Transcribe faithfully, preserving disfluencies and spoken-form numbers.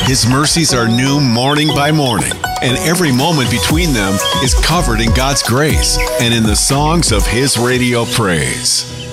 His mercies are new morning by morning, and every moment between them is covered in God's grace and in the songs of His radio praise.